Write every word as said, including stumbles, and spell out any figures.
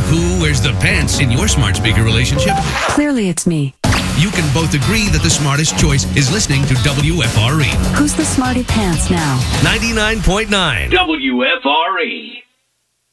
who wears the pants in your smart speaker relationship? Clearly it's me. You can both agree that the smartest choice is listening to W F R E. Who's the smarty pants now? ninety-nine point nine W F R E.